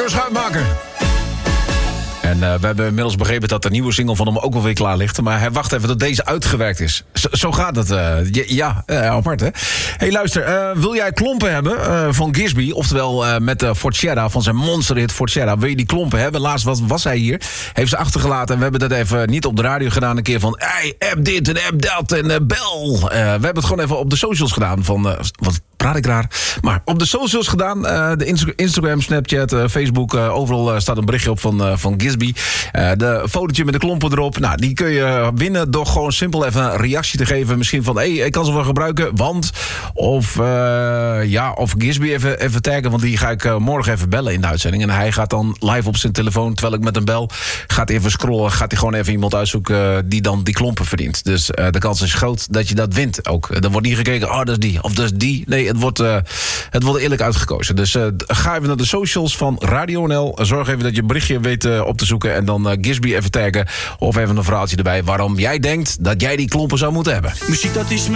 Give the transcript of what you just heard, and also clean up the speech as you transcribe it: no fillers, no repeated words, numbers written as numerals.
Marco Schuitmaker. En we hebben inmiddels begrepen dat de nieuwe single van hem ook alweer klaar ligt. Maar hij wacht even tot deze uitgewerkt is. Zo gaat het. Apart hè. Hey, luister. Wil jij klompen hebben van Gisby? Oftewel met Forcera van zijn monsterhit Forcera. Wil je die klompen hebben? Laatst was hij hier. Heeft ze achtergelaten. En we hebben dat even niet op de radio gedaan. Een keer van, hey, app dit en app dat en bel. We hebben het gewoon even op de socials gedaan. Van, wat praat ik raar. Maar op de socials gedaan. De Instagram, Snapchat, Facebook. Overal staat een berichtje op van Gisby. De fotootje met de klompen erop. Nou, die kun je winnen door gewoon simpel even een reactie te geven. Misschien van, ik kan ze wel gebruiken, want... Of Gisby even taggen, want die ga ik morgen even bellen in de uitzending. En hij gaat dan live op zijn telefoon, terwijl ik met hem bel... gaat even scrollen, gaat hij gewoon even iemand uitzoeken... die dan die klompen verdient. Dus de kans is groot dat je dat wint ook. Er wordt niet gekeken, dat is die, of dat is die. Nee, het wordt eerlijk uitgekozen. Dus ga even naar de socials van Radio NL. Zorg even dat je een berichtje weet op te zoeken... en dan Gisby even taggen of even een verhaaltje erbij... waarom jij denkt dat jij die klompen zou moeten hebben. Muziek, dat is